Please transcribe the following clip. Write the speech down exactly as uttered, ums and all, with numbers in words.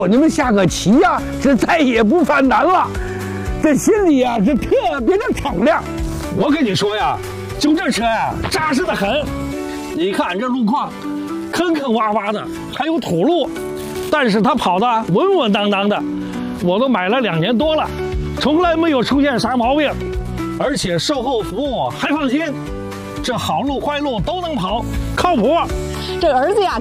你们下个棋呀，这再也不犯难了，这心里呀是特别的敞亮。 我跟你说呀，就这车呀，扎实的很。你看这路况，坑坑洼洼的，还有土路，但是它跑得稳稳当当的。我都买了两年多了，从来没有出现啥毛病，而且售后服务还放心。这好路坏路都能跑，靠谱。 这儿子呀。